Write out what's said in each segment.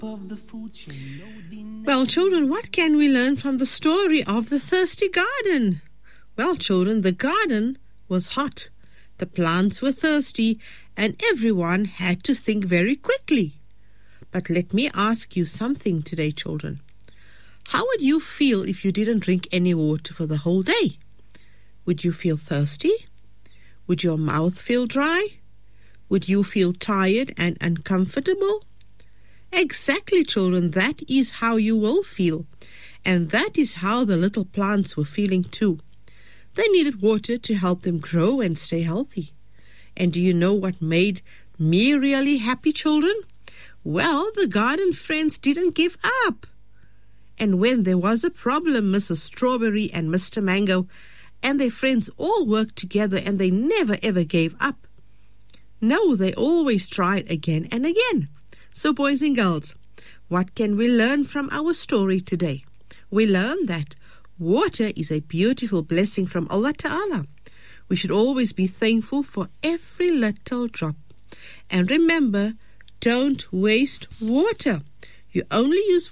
Well, children, what can we learn from the story of the thirsty garden? Well, children, the garden was hot, the plants were thirsty, and everyone had to think very quickly. But let me ask you something today, children. How would you feel if you didn't drink any water for the whole day? Would you feel thirsty? Would your mouth feel dry? Would you feel tired and uncomfortable? Exactly, children, that is how you will feel. And that is how the little plants were feeling too. They needed water to help them grow and stay healthy. And do you know what made me really happy, children? Well, the garden friends didn't give up. And when there was a problem, Mrs. Strawberry and Mr. Mango and their friends all worked together and they never ever gave up. No, they always tried again and again. So, boys and girls, what can we learn from our story today? We learn that water is a beautiful blessing from Allah Ta'ala. We should always be thankful for every little drop. And remember, don't waste water. You only use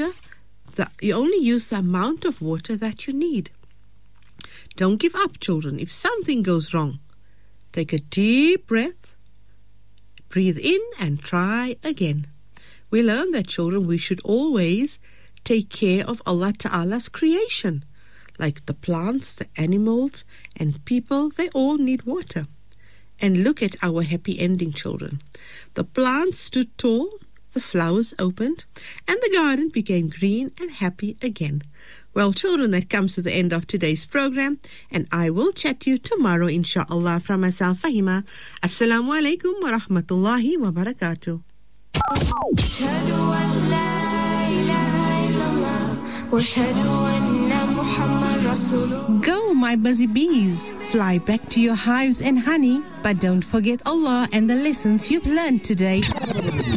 the amount of water that you need. Don't give up, children. If something goes wrong, take a deep breath, breathe in and try again. We learn that, children, we should always take care of Allah Ta'ala's creation. Like the plants, the animals, and people, they all need water. And look at our happy ending, children. The plants stood tall, the flowers opened, and the garden became green and happy again. Well, children, that comes to the end of today's program, and I will chat to you tomorrow, inshallah, from myself, Fahima. Assalamu alaikum wa rahmatullahi wa barakatuh. Go, my busy bees. Fly back to your hives and honey, but don't forget Allah and the lessons you've learned today.